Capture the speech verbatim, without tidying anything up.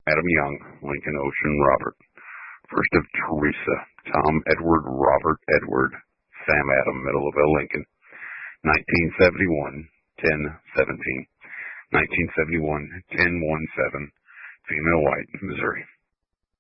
Adam Young, Lincoln Ocean Robert. First of Teresa, Tom Edward Robert Edward, Sam Adam, Middleville, Lincoln. nineteen seventy-one, ten seventeen. nineteen seventy-one, ten seventeen. Female white, Missouri.